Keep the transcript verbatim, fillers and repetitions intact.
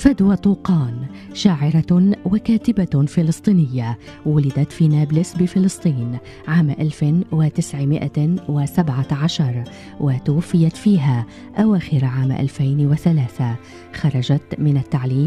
فدوى طوقان شاعرة وكاتبة فلسطينية، ولدت في نابلس بفلسطين عام ألف وتسعمائة وسبعة عشر وتوفيت فيها أواخر عام ألفين وثلاثة. خرجت من التعليم